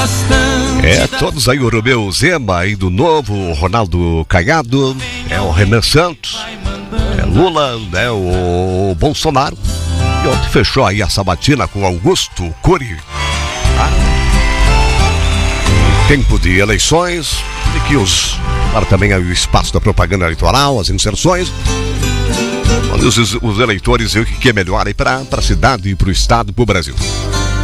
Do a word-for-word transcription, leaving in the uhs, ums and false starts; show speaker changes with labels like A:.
A: É, todos aí, o Romeu Zema aí do Novo, Ronaldo Caiado, é o Renan Santos, é Lula, né, o Bolsonaro. E ontem fechou aí a sabatina com Augusto Cury. Tá? Tempo de eleições, e que os, claro, também aí o espaço da propaganda eleitoral, as inserções, onde os, os eleitores veem o que é melhor aí para a cidade, para o estado, para o Brasil.